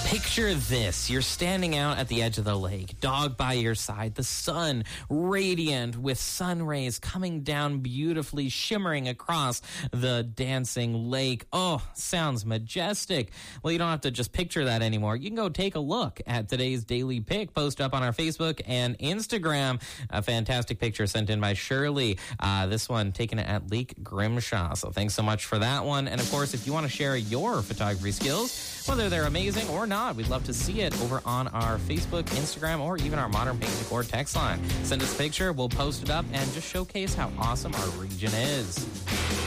Picture this. You're standing out at the edge of the lake, dog by your side, the sun radiant with sun rays coming down beautifully, shimmering across the dancing lake. Oh, sounds majestic. Well, you don't have to just picture that anymore. You can go take a look at today's Daily Pick, post up on our Facebook and Instagram. A fantastic picture sent in by Shirley. This one taken at Lake Grimshaw. So thanks so much for that one. And of course, if you want to share your photography skills, whether they're amazing or not, we'd love to see it over on our Facebook, Instagram, or even our Modern Paint Decor text line. Send us a picture, we'll post it up, and just showcase how awesome our region is.